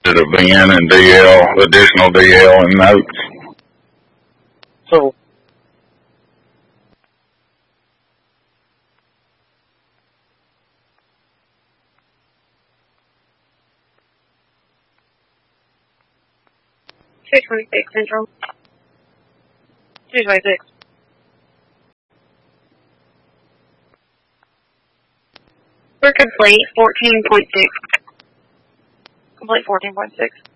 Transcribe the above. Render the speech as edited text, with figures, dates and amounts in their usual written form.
requested a VIN and DL, additional DL and notes. So, $226 Central. 226. We're complete 14.6. Complete 14.6.